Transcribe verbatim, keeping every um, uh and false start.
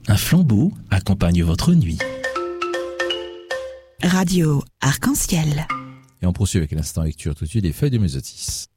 Un flambeau accompagne votre nuit. Radio Arc-en-Ciel. Et on poursuit avec l'instant lecture tout de suite des feuilles de Myosotis.